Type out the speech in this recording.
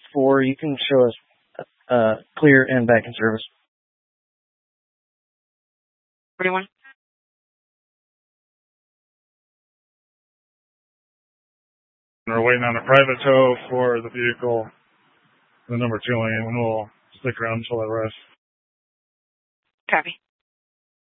4, you can show us clear and back in service. 41. We're waiting on a private tow for the vehicle, the number 2 lane, and we'll stick around until that rests. Copy.